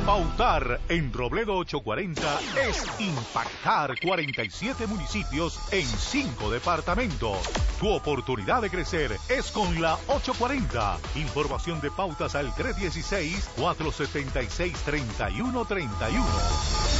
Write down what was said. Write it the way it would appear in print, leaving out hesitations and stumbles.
Pautar en Robledo 840 es impactar 47 municipios en 5 departamentos. Tu oportunidad de crecer es con la 840. Información de pautas al 316-476-3131.